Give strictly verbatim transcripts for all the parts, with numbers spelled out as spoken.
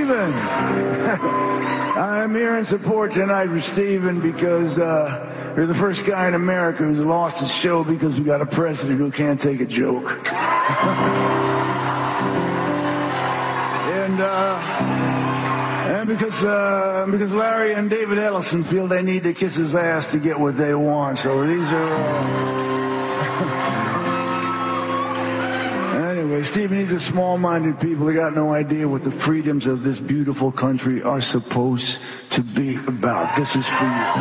Stephen. I'm here in support tonight for Stephen because uh, you're the first guy in America who's lost his show because we got a president who can't take a joke. and uh, and because uh, because Larry and David Ellison feel they need to kiss his ass to get what they want. So these are. Uh, Anyway, Stephen, these are small-minded people. They got no idea what the freedoms of this beautiful country are supposed to be about. This is for you.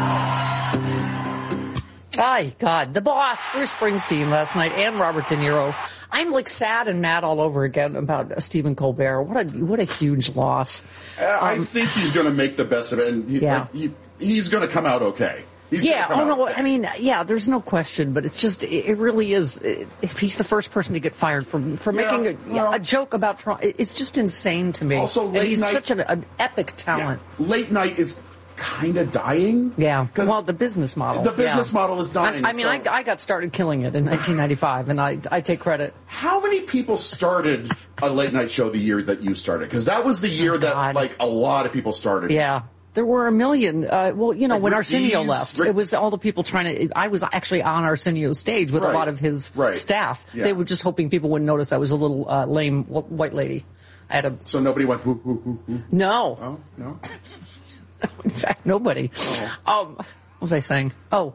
Ay, God. The boss, Bruce Springsteen, last night, and Robert De Niro. I'm, like, sad and mad all over again about Stephen Colbert. What a what a huge loss. Uh, um, I think he's going to make the best of it, and he, yeah. like, he, he's going to come out okay. He's yeah, oh no, okay. I mean, yeah, there's no question, but it's just, it really is, if he's the first person to get fired for, for yeah, making a, well, a joke about Trump, it's just insane to me. Also, late and he's night, such an, an epic talent. Yeah, late night is kind of dying. Yeah, well, the business model. The business yeah. model is dying. I, I mean, so. I, I got started killing it in nineteen ninety-five, and I, I take credit. How many people started a late night show the year that you started? Because that was the year oh, that, God. like, a lot of people started. Yeah. There were a million. Uh, well, you know, like when Rick Arsenio Dees, left, Rick... it was all the people trying to. I was actually on Arsenio's stage with right. a lot of his right. staff. Yeah. They were just hoping people wouldn't notice I was a little uh, lame white lady. I had a. So nobody went. Whoo, whoo, whoo, whoo. No. Oh no. In fact, nobody. Oh. Um, what was I saying? Oh.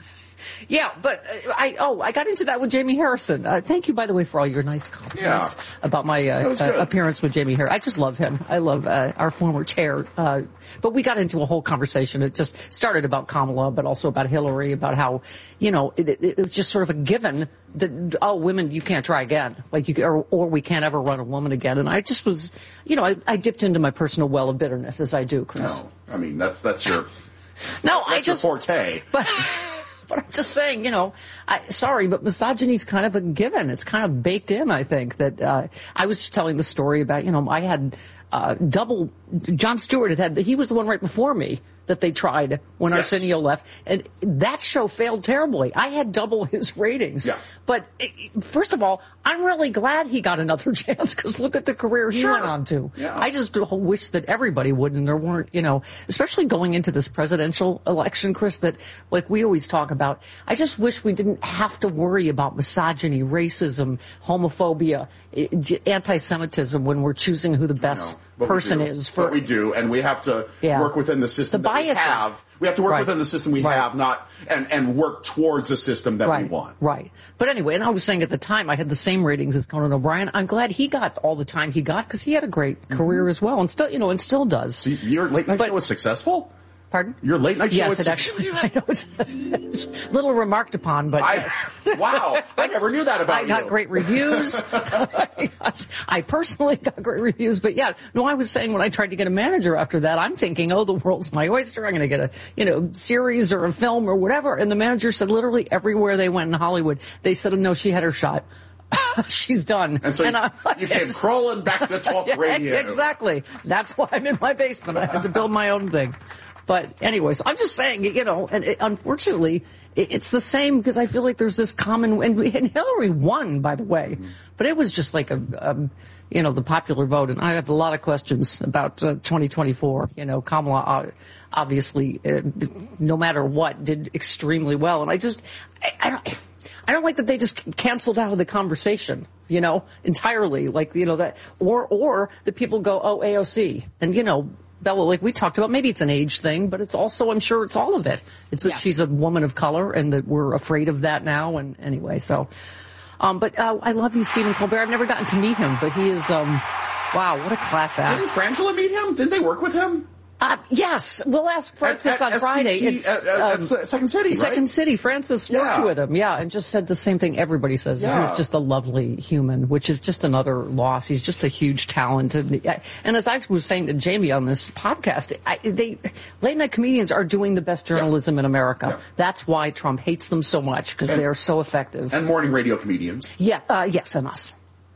Yeah, but uh, I oh I got into that with Jamie Harrison. Uh, thank you, by the way, for all your nice compliments yeah. about my uh, uh, appearance with Jamie Harrison. I just love him. I love uh, our former chair. Uh, but we got into a whole conversation. It just started about Kamala, but also about Hillary, about how, you know, it, it, it was just sort of a given that, oh, women, you can't try again. Like you, or, or we can't ever run a woman again. And I just was, you know, I, I dipped into my personal well of bitterness, as I do, Chris. No, I mean, that's, that's your, no, that's I just, your forte. But, But I'm just saying, you know, I, sorry, but misogyny's kind of a given. It's kind of baked in, I think, that, uh, I was just telling the story about, you know, I had, uh, double, Jon Stewart had had, he was the one right before me that they tried when yes. Arsenio left. And that show failed terribly. I had double his ratings. Yeah. But first of all, I'm really glad he got another chance because look at the career he sure. went on to. Yeah. I just wish that everybody would, and there weren't, you know, especially going into this presidential election, Chris, that like we always talk about. I just wish we didn't have to worry about misogyny, racism, homophobia, anti-Semitism when we're choosing who the best person is. For what we do, and we have to yeah. work within the system the that biases. we have. We have to work right. within the system we right. have, not and, and work towards a system that right. we want. Right. But anyway, and I was saying at the time I had the same ratings as Conan O'Brien. I'm glad he got all the time he got because he had a great mm-hmm. career as well, and still, you know, and still does. So your late night but, show was successful? Pardon? Your late night show yes, was it actually, I know it's, it's a little remarked upon, but I, yes. Wow, I never knew that about I you. got great reviews. I, got, I personally got great reviews, but yeah, no, I was saying when I tried to get a manager after that, I'm thinking, oh, the world's my oyster. I'm going to get a, you know, series or a film or whatever. And the manager said literally everywhere they went in Hollywood, they said, no, she had her shot. She's done. And so and you, I, you came crawling back to talk yeah, radio. Exactly. That's why I'm in my basement. I had to build my own thing. But anyways, I'm just saying, you know, and it, unfortunately, it, it's the same because I feel like there's this common, and, and Hillary won, by the way, mm-hmm. but it was just like a, um, you know, the popular vote. And I have a lot of questions about uh, twenty twenty-four. You know, Kamala uh, obviously, uh, no matter what, did extremely well. And I just, I, I don't, I don't like that they just canceled out of the conversation, you know, entirely. Like, you know, that, or, or the people go, oh, A O C. And, you know, Bella, like we talked about, maybe it's an age thing, but it's also, I'm sure it's all of it. It's that yeah. she's a woman of color and that we're afraid of that now. And anyway, so, um, but, uh, I love you, Stephen Colbert. I've never gotten to meet him, but he is, um, wow, what a class act. Didn't Frangela meet him? Didn't they work with him? Uh, yes, we'll ask Francis at, at on Friday. S C T, it's at, at, um, at Second City, right? Second City. Francis worked yeah. with him, yeah, and just said the same thing everybody says. Yeah. He's just a lovely human, which is just another loss. He's just a huge talent. And, and as I was saying to Jamie on this podcast, I, they late night comedians are doing the best journalism yeah. in America. Yeah. That's why Trump hates them so much, because they are so effective. And morning radio comedians. Yeah, uh, yes, and us.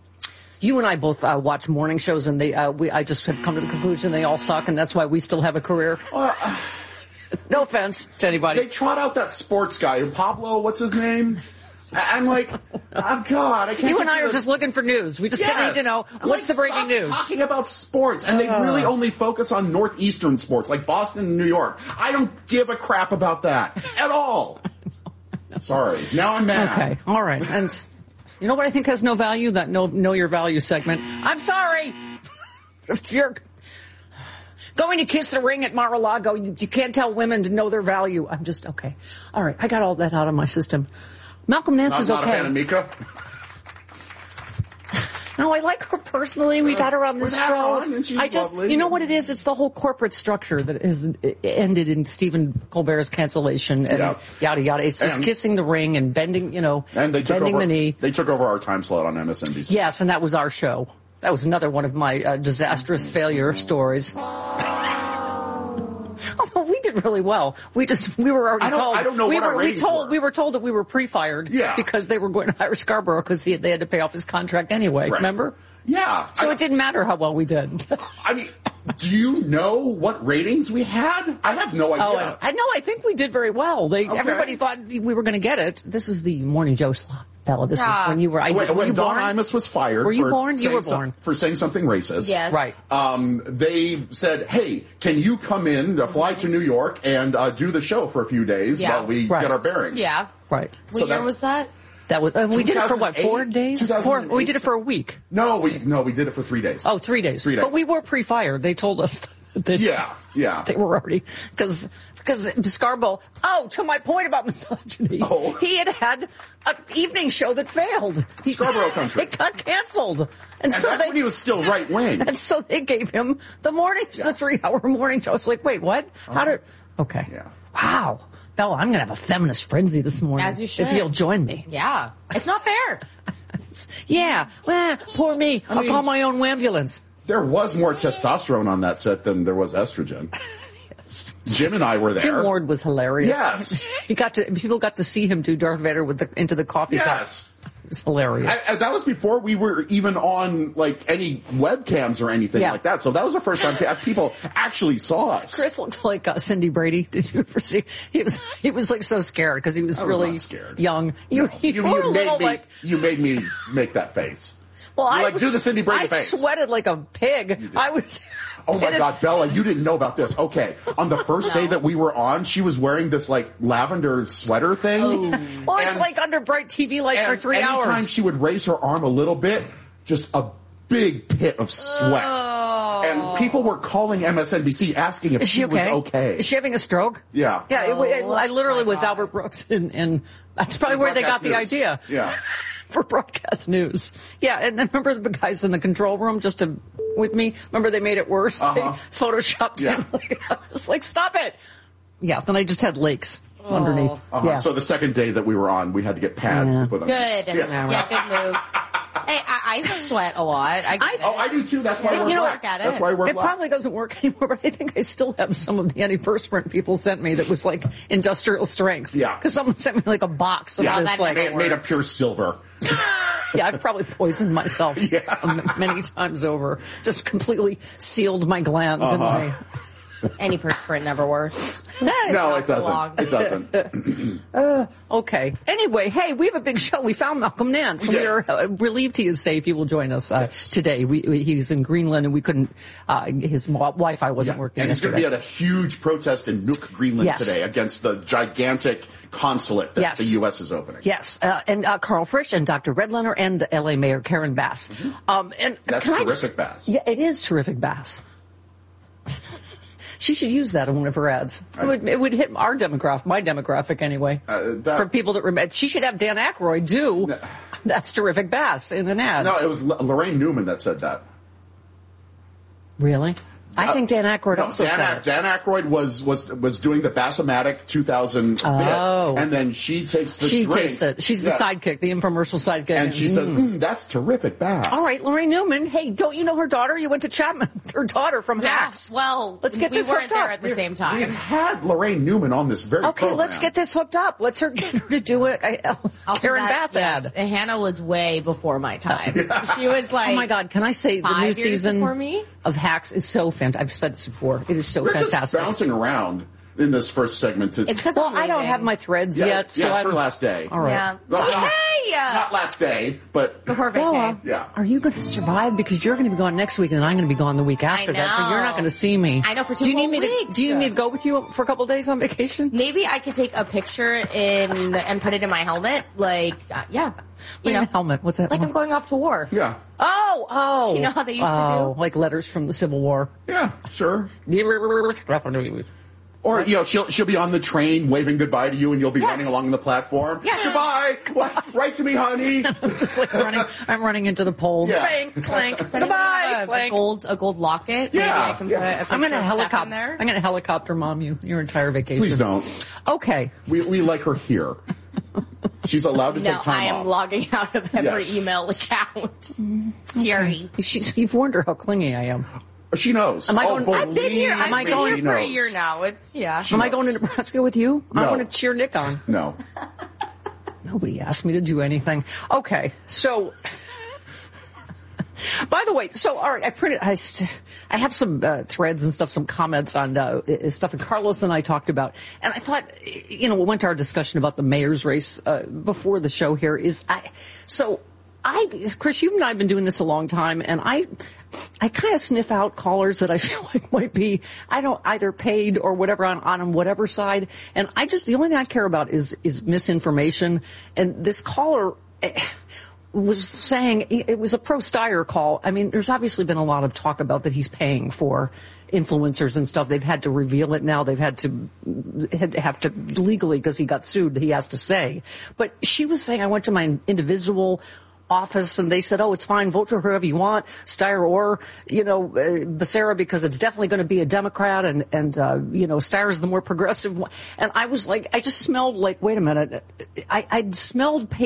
You and I both uh, watch morning shows, and they, uh, we, I just have come to the conclusion they all suck, and that's why we still have a career. Uh, no offense to anybody. They trot out that sports guy, Pablo, what's his name? I'm like, oh God, I can't. You and I are this. just looking for news. We just Yes. need to know I'm what's like, the breaking stop news. Talking about sports, and they Uh. really only focus on Northeastern sports, like Boston and New York. I don't give a crap about that at all. Sorry, now I'm mad. Okay, all right. And you know what I think has no value? That know know your value segment. I'm sorry. If you're going to kiss the ring at Mar-a-Lago, you, you can't tell women to know their value. I'm just okay. All right, I got all that out of my system. Malcolm Nance Not, is not okay. a fan of Mika. No, I like her personally. We've had her on this We've had her show. on, and she's I just, lovely. you know what it is? It's the whole corporate structure that has ended in Stephen Colbert's cancellation and Yeah. yada yada. It's just And- kissing the ring and bending, you know, And they took bending over. the knee. They took over our time slot on M S N B C. Yes, and that was our show. That was another one of my uh, disastrous failure stories. Although we did really well. We just, we were already I don't- told. I don't know we what were, our we ratings told, were. we were told that we were pre-fired. Yeah. Because they were going to hire Scarborough because they had to pay off his contract anyway. Right. Remember? Yeah. So I, it didn't matter how well we did. I mean, do you know what ratings we had? I have no idea. Oh, and I know. I think we did very well. They Okay. everybody thought we were going to get it. This is the Morning Joe slot, Bella. This Ah. is when you were. I, when were when you Don born? Imus was fired, Were you for born? You saying were some- born. for saying something racist. Yes. Right. Um, they said, "Hey, can you come in, uh, fly to New York, and uh, do the show for a few days Yeah. while we Right. get our bearings?" Yeah. Right. What So year that- was that? That was. Uh, we did it for what? Four two thousand eight? days. Four. two thousand eight. We did it for a week. No, we no, we did it for three days. Oh, three days. Three days. But we were pre-fired. They told us that. Yeah, yeah. They were already because because Scarborough. Oh, to my point about misogyny, Oh. he had had an evening show that failed. He, Scarborough Country. It got canceled, and, And so that's they. when he was still right wing. And so they gave him the morning, the three-hour morning show. It's like, wait, what? How did? Okay. Yeah. Wow, Bella, I'm gonna have a feminist frenzy this morning. As you should. If you'll join me. Yeah. It's not fair. Yeah. Well, poor me. I'll mean- call my own ambulance. There was more testosterone on that set than there was estrogen. Jim and I were there. Jim Ward was hilarious. Yes. He got to. People got to see him do Darth Vader with the into the coffee cup. Yes. It was hilarious. I, I, that was before we were even on like any webcams or anything Yeah. like that. So that was the first time pe- people actually saw us. Chris looks like uh, Cindy Brady. Did you ever see? He was he was like so scared because he was, I was really not scared. young. You, No. you, you, were you a made little me. like. You made me make that face. Well, You're I like, was, do the Cindy Brady I face. sweated like a pig. I was. Oh my and it- God, Bella, you didn't know about this. Okay, on the first day that we were on, she was wearing this like lavender sweater thing. Well, it's And- like under bright T V light for and three anytime hours. she would raise her arm a little bit, just a big pit of sweat. Oh. And people were calling M S N B C asking if Is she was okay? okay. Is she having a stroke? Yeah. Yeah, it, it, Oh, I literally my was God. Albert Brooks, and, and that's probably where they got Broadcast the news. idea. Yeah. For broadcast news. Yeah, and then remember the guys in the control room just to, with me? Remember they made it worse? Uh-huh. They photoshopped Yeah. it. I was like, stop it! Yeah, then I just had lakes underneath. Uh-huh. Yeah. So the second day that we were on, we had to get pads Yeah. to put on. Good. Yeah. Yeah, good move. Hey, I, I sweat a lot. I, I- Oh, I do too. That's why I You work know, black. work at it. That's why I work It black. probably doesn't work anymore, but I think I still have some of the antiperspirant people sent me that was like industrial strength. Yeah. Because someone sent me like a box of Yeah, this that like, never made, made of pure silver. yeah, I've probably poisoned myself Yeah. m- many times over. Just completely sealed my glands in Uh-huh. my... any perspirant never works. No, it for long. doesn't. It doesn't. Okay. Anyway, hey, we have a big show. We found Malcolm Nance. We We did. are uh, relieved he is safe. He will join us uh, Yes. today. We, we, he's in Greenland, and we couldn't. Uh, his wa- Wi-Fi wasn't working And he's going yesterday. to be at a huge protest in Nuuk, Greenland Yes. today against the gigantic consulate that Yes. the U S is opening. Yes, uh, and uh, Carl Frisch and Doctor Redlener and L A Mayor Karen Bass. Um, and Mm-hmm. That's can I terrific just- Bass. Yeah, it is terrific Bass. She should use that in one of her ads. It would, it would hit our demographic, my demographic anyway. Uh, that- For people that remember, she should have Dan Aykroyd do. That's terrific Bass in an ad. No, it was L- Lorraine Newman that said that. Really? I think Dan Aykroyd No, also Dan, said Ac- it. Dan Aykroyd was was was doing the Bassomatic two thousand Oh. bit, and then she takes the She drink. takes it. She's the Yeah. sidekick, the infomercial sidekick. and she said, mm, "That's terrific, Bass." All right, Lorraine Newman. Hey, don't you know her daughter? You went to Chapman with her daughter from Hacks. Yes. Well, Let's get we this weren't hooked there up. at the same We've time. had Lorraine Newman on this very Okay, program. let's get this hooked up. Let's her get her to do it. I, Also, Karen that- Bass yes, ad. Hannah was way before my time. She was like, Oh my God! Can I say the five new years season before me? of Hacks is so fantastic. I've said this before. It is so We're fantastic. just bouncing around. in this first segment. To, It's because Well, I don't have my threads yeah, yet, so yeah, it's I'm, her last day. all right. Yeah. Well, not- Hey! Not last day, but Before Bella, vacay. yeah. are you going to survive? Because you're going to be gone next week, and I'm going to be gone the week after that, so you're not know. going to see me. I know, for two do you need whole me to, weeks. Do you need me to go with you for a couple of days on vacation? Maybe I could take a picture in and put it in my helmet. Like, uh, yeah. You Wait, know, a helmet. What's that? like I'm going off to war. yeah. Oh, oh. You know how they used to oh, do? like letters from the Civil War. Yeah, sure. Or Or, you know, she'll she'll be on the train waving goodbye to you, and you'll be Yes. running along the platform. Yes. Goodbye. What? Write to me, honey. just like running, I'm running into the poles. Yeah. Clank, clank. Does anyone Goodbye, have a, a clank. gold a gold locket? Yeah, Maybe I can yeah. put a picture I'm going to of Steph in helicopter. there. I'm going to helicopter mom you your entire vacation. Please don't. Okay. We we like her here. She's allowed to No, take time I am off. logging out of every Yes. email account. Jerry. She's, you've wondered how clingy I am. She knows. Am I Oh, going- I've been here. believe Am I I've me, been going- she here for a knows. year now. It's yeah. Am I going to Nebraska with you? I No. want to cheer Nick on. No. Nobody asked me to do anything. Okay, so. By the way, so all right, I printed. I st- I have some uh, threads and stuff, some comments on uh, stuff that Carlos and I talked about, and I thought, you know, we went to our discussion about the mayor's race uh, before the show. Here is I. So I, Chris, you and I have been doing this a long time, and I, I kind of sniff out callers that I feel like might be, I don't either paid or whatever on on whatever side, and I just the only thing I care about is is misinformation, and this caller. Eh, was saying it was a pro Steyer call. I mean, there's obviously been a lot of talk about that he's paying for influencers and stuff. They've had to reveal it now. They've had to had have to legally because he got sued. He has to say. But she was saying, I went to my individual office and they said, oh, it's fine. Vote for whoever you want, Steyer or, you know, uh, Becerra, because it's definitely going to be a Democrat and, and, uh, you know, Steyer's the more progressive one. And I was like, I just smelled like, wait a minute. I, I smelled